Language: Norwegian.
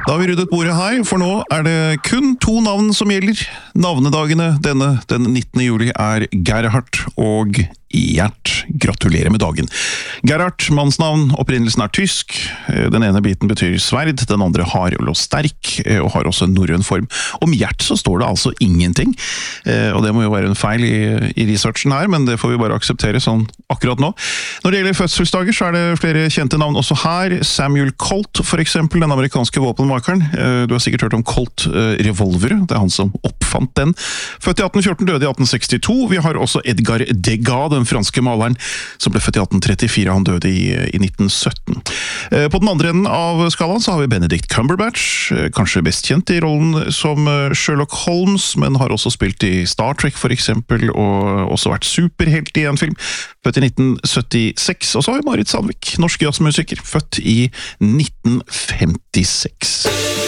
Da har vi ryddet bordet her, for nå er det kun 2 navn som gjelder. Navnedagene den 19. juli er Gerhard og Gjert. Gratulerer med dagen. Gerhard, mannsnavn, opprinnelsen er tysk. Den ene biten betyr sverd, den andre hard eller sterk, og har også en norrøn form. Om Gjert så står det altså ingenting, og det må jo være en feil i researchen her, men det får vi bare akseptere sånn akkurat nå. Når det gjelder fødselsdager så er det flere kjente navn også her. Samuel Colt, for eksempel, den amerikanske våpenmakeren. Du har sikkert hørt om Colt revolver, det er han som oppfant den. Født i 1814, døde i 1862. Vi har også Edgar Degas, den franske maleren, som ble født i 1834, han døde i 1917. På den andre enden av skalaen så har vi Benedict Cumberbatch, kanskje best kjent i rollen som Sherlock Holmes, men har også spilt i Star Trek for eksempel, og også vært superhelt i en film. Født i 1976, og så har vi Marit Sandvik, norsk jazzmusiker, født i 1956.